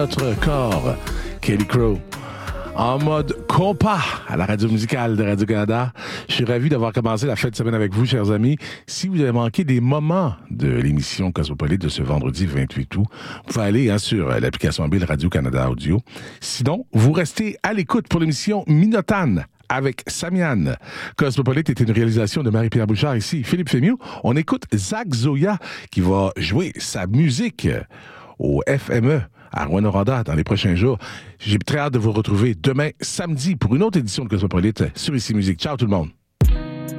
Notre corps, Kelly Crow, en mode compas à la radio musicale de Radio-Canada. Je suis ravi d'avoir commencé la fin de semaine avec vous, chers amis. Si vous avez manqué des moments de l'émission Cosmopolite de ce vendredi 28 août, vous pouvez aller sur l'application mobile Radio-Canada Audio. Sinon, vous restez à l'écoute pour l'émission Minotane avec Samian. Cosmopolite est une réalisation de Marie-Pierre Bouchard ici. Philippe Fémieux, on écoute Zach Zoya qui va jouer sa musique au FME à Rouyn-Noranda dans les prochains jours. J'ai très hâte de vous retrouver demain, samedi, pour une autre édition de Cosmopolite sur Ici Musique. Ciao tout le monde!